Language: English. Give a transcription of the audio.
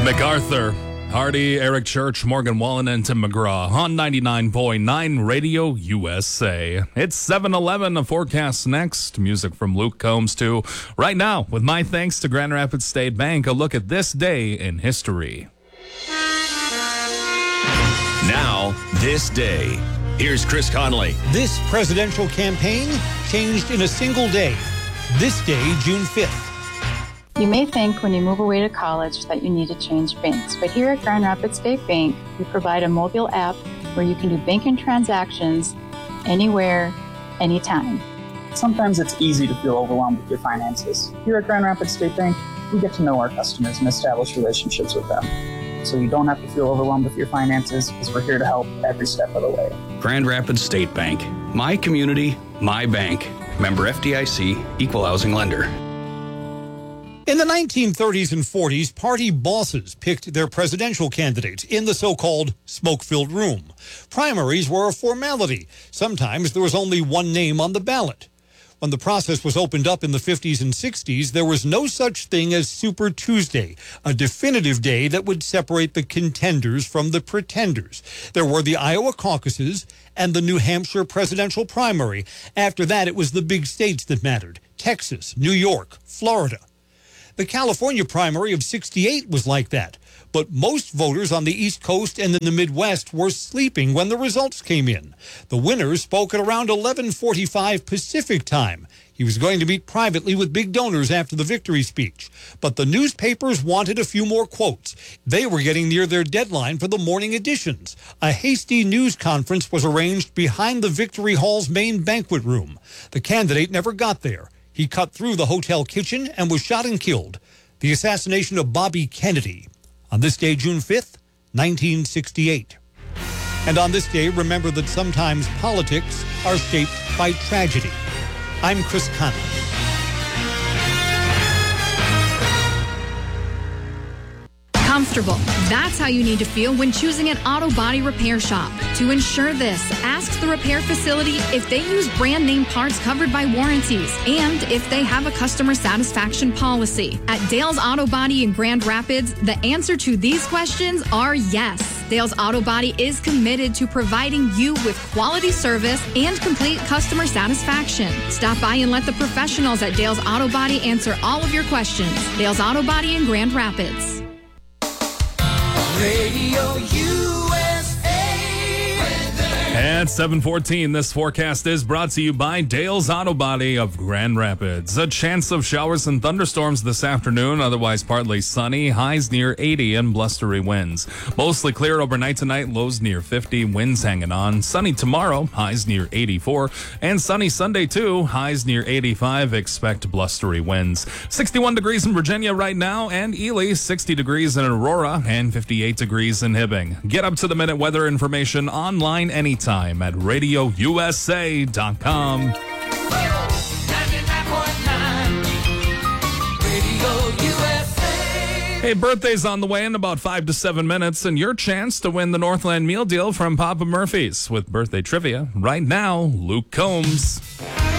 MacArthur, Hardy, Eric Church, Morgan Wallen, and Tim McGraw on 99.9 Radio USA. It's 7:11. The forecast next. Music from Luke Combs, too. Right now, with my thanks to Grand Rapids State Bank, a look at this day in history. Now, this day. Here's Chris Connolly. This presidential campaign changed in a single day. This day, June 5th. You may think when you move away to college that you need to change banks, but here at Grand Rapids State Bank, we provide a mobile app where you can do banking transactions anywhere, anytime. Sometimes it's easy to feel overwhelmed with your finances. Here at Grand Rapids State Bank, we get to know our customers and establish relationships with them. So you don't have to feel overwhelmed with your finances, because we're here to help every step of the way. Grand Rapids State Bank. My community, my bank. Member FDIC, Equal Housing Lender. In the 1930s and 40s, party bosses picked their presidential candidates in the so-called smoke-filled room. Primaries were a formality. Sometimes there was only one name on the ballot. When the process was opened up in the 50s and 60s, there was no such thing as Super Tuesday, a definitive day that would separate the contenders from the pretenders. There were the Iowa caucuses and the New Hampshire presidential primary. After that, it was the big states that mattered: Texas, New York, Florida. The California primary of '68 was like that, but most voters on the East Coast and in the Midwest were sleeping when the results came in. The winner spoke at around 11:45 Pacific time. He was going to meet privately with big donors after the victory speech, but the newspapers wanted a few more quotes. They were getting near their deadline for the morning editions. A hasty news conference was arranged behind the Victory Hall's main banquet room. The candidate never got there. He cut through the hotel kitchen and was shot and killed. The assassination of Bobby Kennedy. On this day, June 5th, 1968. And on this day, remember that sometimes politics are shaped by tragedy. I'm Chris Connolly. Comfortable. That's how you need to feel when choosing an auto body repair shop. To ensure this, ask the repair facility if they use brand name parts covered by warranties and if they have a customer satisfaction policy. At Dale's Auto Body in Grand Rapids, the answer to these questions are yes. Dale's Auto Body is committed to providing you with quality service and complete customer satisfaction. Stop by and let the professionals at Dale's Auto Body answer all of your questions. Dale's Auto Body in Grand Rapids. Radio USA. At 7:14, this forecast is brought to you by Dale's Auto Body of Grand Rapids. A chance of showers and thunderstorms this afternoon, otherwise partly sunny, highs near 80 and blustery winds. Mostly clear overnight tonight, lows near 50, winds hanging on. Sunny tomorrow, highs near 84, and sunny Sunday too, highs near 85. Expect blustery winds. 61 degrees in Virginia right now, and Ely, 60 degrees in Aurora, and 58 degrees in Hibbing. Get up to the minute weather information online anytime at radiousa.com. 99.9 Radio USA. Hey, birthday's on the way in about 5 to 7 minutes, and your chance to win the Northland meal deal from Papa Murphy's with birthday trivia. Right now, Luke Combs.